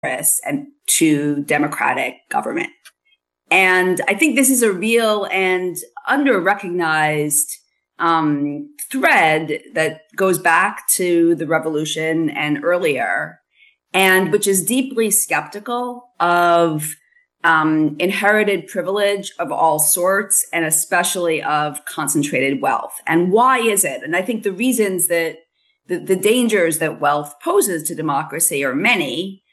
and to democratic government. And I think this is a real and under-recognized thread that goes back to the revolution and earlier, and which is deeply skeptical of inherited privilege of all sorts, and especially of concentrated wealth. And why is it? And I think the reasons that the dangers that wealth poses to democracy are many.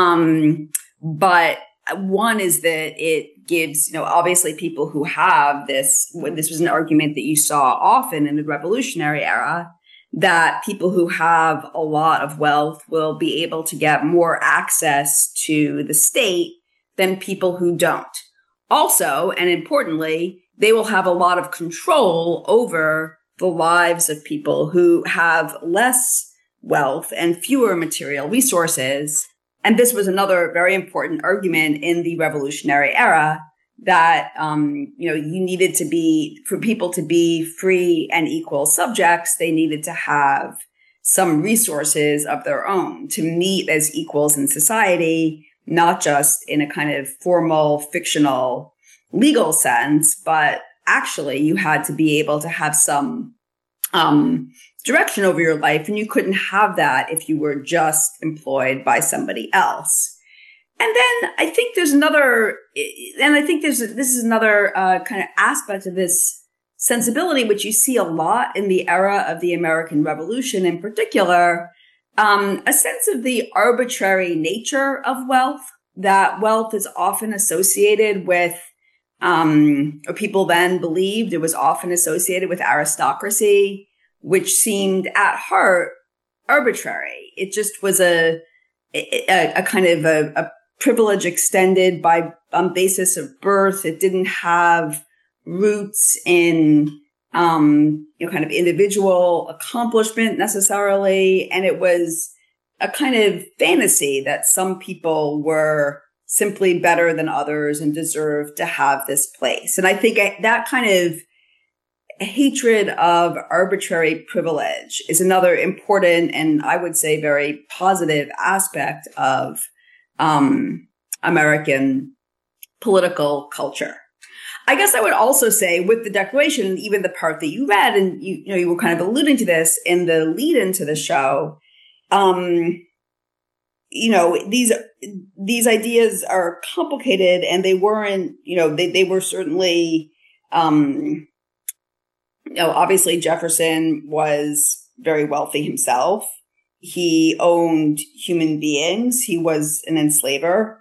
But one is that it gives, obviously people who have this was an argument that you saw often in the revolutionary era, that people who have a lot of wealth will be able to get more access to the state than people who don't. Also, and importantly, they will have a lot of control over the lives of people who have less wealth and fewer material resources. And this was another very important argument in the revolutionary era, that, you needed to be, for people to be free and equal subjects, they needed to have some resources of their own to meet as equals in society, not just in a kind of formal, fictional, legal sense, but actually you had to be able to have some direction over your life, and you couldn't have that if you were just employed by somebody else. And then I think this is another kind of aspect of this sensibility, which you see a lot in the era of the American Revolution in particular, a sense of the arbitrary nature of wealth, that wealth is often associated with, or people then believed it was often associated with aristocracy, which seemed at heart arbitrary. It just was a kind of a privilege extended on basis of birth. It didn't have roots in, kind of individual accomplishment necessarily. And it was a kind of fantasy that some people were simply better than others and deserved to have this place. And I think that kind of hatred of arbitrary privilege is another important and I would say very positive aspect of American political culture. I guess I would also say with the Declaration, even the part that you read, and you were kind of alluding to this in the lead into the show, these ideas are complicated, and they weren't, they were certainly, obviously Jefferson was very wealthy himself. He owned human beings. He was an enslaver.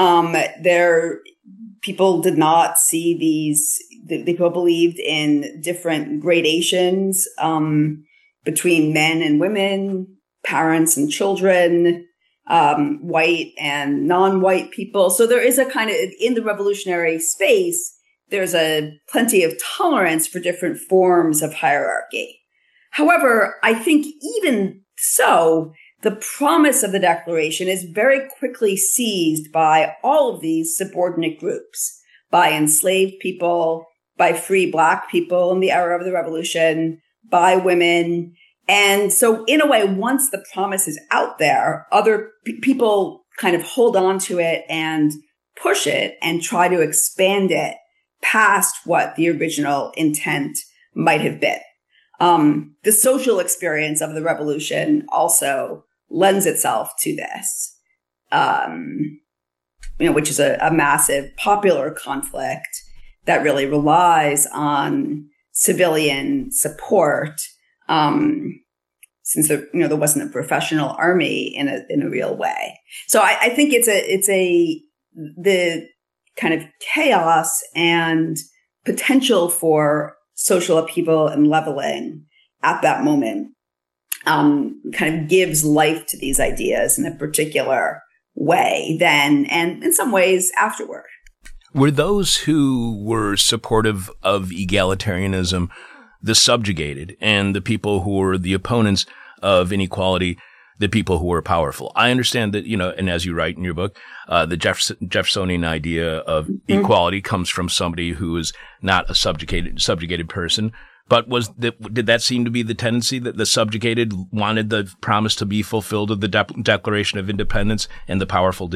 People did not see the people believed in different gradations, between men and women, parents and children, white and non-white people. So there is a kind of, in the revolutionary space, there's plenty of tolerance for different forms of hierarchy. However, I think even so, the promise of the Declaration is very quickly seized by all of these subordinate groups, by enslaved people, by free Black people in the era of the Revolution, by women. And so in a way, once the promise is out there, other people kind of hold on to it and push it and try to expand it past what the original intent might have been. The social experience of the revolution also lends itself to this, which is a massive popular conflict that really relies on civilian support, since there wasn't a professional army in a real way. So I think the kind of chaos and potential for social upheaval and leveling at that moment kind of gives life to these ideas in a particular way then, and in some ways afterward. Were those who were supportive of egalitarianism the subjugated, and the people who were the opponents of inequality the people who were powerful? I understand that, and as you write in your book, the Jeffersonian idea of equality comes from somebody who is not a subjugated person. But did that seem to be the tendency, that the subjugated wanted the promise to be fulfilled of the Declaration of Independence and the powerful